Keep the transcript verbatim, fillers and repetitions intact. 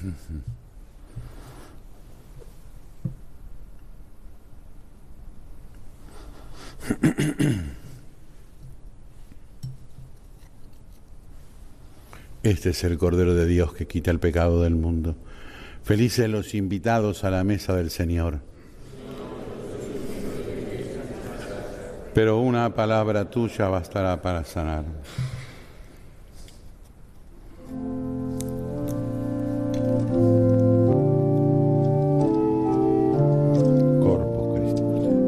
Este es el Cordero de Dios que quita el pecado del mundo. Felices los invitados a la mesa del Señor. Pero una palabra tuya bastará para sanar.